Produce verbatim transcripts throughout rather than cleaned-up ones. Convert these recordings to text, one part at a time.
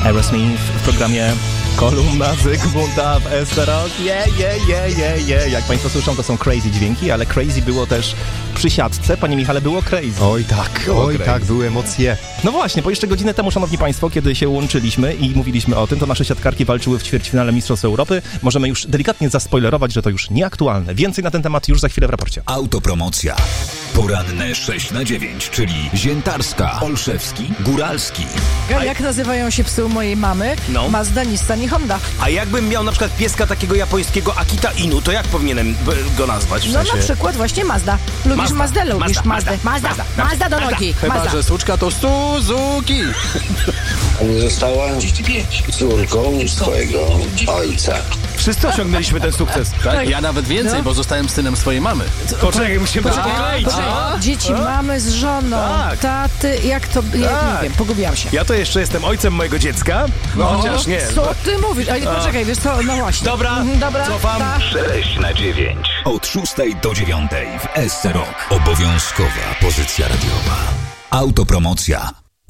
Aerosmith w programie Kolumna Zygmunta w S R O K. Je, je, je, je, je. Jak Państwo słyszą, to są crazy dźwięki, ale crazy było też przy siatce. Panie Michale, było crazy. Oj tak, było oj crazy. tak, były emocje. No właśnie, bo jeszcze godzinę temu, szanowni państwo, kiedy się łączyliśmy i mówiliśmy o tym, to nasze siatkarki walczyły w ćwierćfinale Mistrzostw Europy. Możemy już delikatnie zaspoilerować, że to już nieaktualne. Więcej na ten temat już za chwilę w raporcie. Autopromocja. Poranne sześć na dziewięć, czyli Ziętarska, Olszewski, Góralski. A jak nazywają się psy u mojej mamy? No. Mazda, Nissan i Honda. A jakbym miał na przykład pieska takiego japońskiego Akita Inu, to jak powinienem b- go nazwać? W No sensie... na przykład właśnie Mazda. Lubisz Mazda. Mazdę? Lubisz Mazda, Mazdę. Mazda, Mazda, Mazda, Mazda, do Mazda. nogi. Chyba, Mazda. że suczka to Suzuki. A mnie została córką swojego ojca. Wszyscy osiągnęliśmy ten sukces, tak? Ja nawet więcej, No. bo zostałem synem swojej mamy. Poczekaj, musimy to pokleić. Poczekaj, dzieci mamy z żoną, Tak. taty, jak to, ja Tak. nie wiem, pogubiłam się. Ja to jeszcze jestem ojcem mojego dziecka, no chociaż nie. Co ty mówisz? Ale poczekaj, wiesz co, no właśnie. Dobra, Mhm, dobra, cofam. tak. sześć na dziewięć. Od szóstej do dziewiątej w S R O K. Obowiązkowa pozycja radiowa. Autopromocja.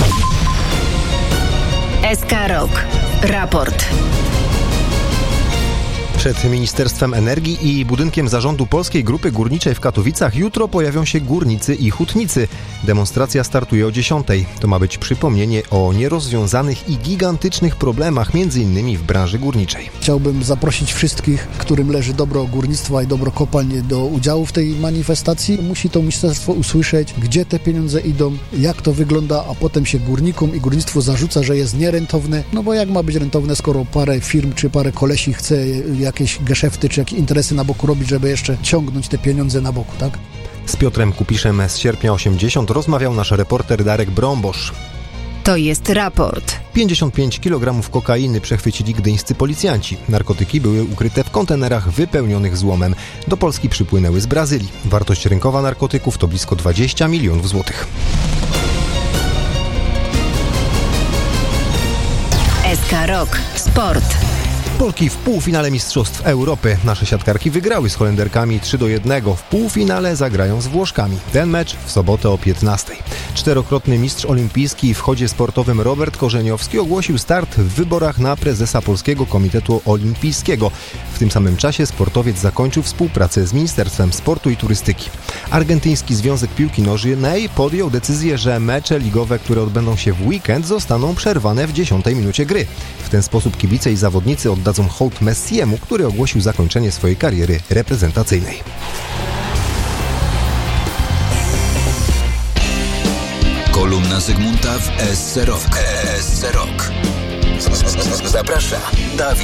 S K R O K. Raport. Przed Ministerstwem Energii i budynkiem zarządu Polskiej Grupy Górniczej w Katowicach jutro pojawią się górnicy i hutnicy. Demonstracja startuje o dziesiątej. To ma być przypomnienie o nierozwiązanych i gigantycznych problemach, między innymi w branży górniczej. Chciałbym zaprosić wszystkich, którym leży dobro górnictwa i dobro kopalń, do udziału w tej manifestacji. Musi to ministerstwo usłyszeć, gdzie te pieniądze idą, jak to wygląda, a potem się górnikom i górnictwu zarzuca, że jest nierentowne. No bo jak ma być rentowne, skoro parę firm czy parę kolesi chce jakieś geszefty czy jakieś interesy na boku robić, żeby jeszcze ciągnąć te pieniądze na boku, tak? Z Piotrem Kupiszem z sierpnia osiemdziesiąt rozmawiał nasz reporter Darek Brąbosz. To jest raport. pięćdziesiąt pięć kilogramów kokainy przechwycili gdyńscy policjanci. Narkotyki były ukryte w kontenerach wypełnionych złomem. Do Polski przypłynęły z Brazylii. Wartość rynkowa narkotyków to blisko dwadzieścia milionów złotych. S K R O K. Sport. Polki w półfinale Mistrzostw Europy. Nasze siatkarki wygrały z Holenderkami trzy do jednego. W półfinale zagrają z Włoszkami. Ten mecz w sobotę o piętnastej. Czterokrotny mistrz olimpijski w chodzie sportowym Robert Korzeniowski ogłosił start w wyborach na prezesa Polskiego Komitetu Olimpijskiego. W tym samym czasie sportowiec zakończył współpracę z Ministerstwem Sportu i Turystyki. Argentyński Związek Piłki Nożnej podjął decyzję, że mecze ligowe, które odbędą się w weekend, zostaną przerwane w dziesiątej minucie gry. W ten sposób kibice i zawodnicy oddadzą hołd Messiemu, który ogłosił zakończenie swojej kariery reprezentacyjnej. Kolumna Zygmunta w S R O K. S R O K. Zaprasza Dawid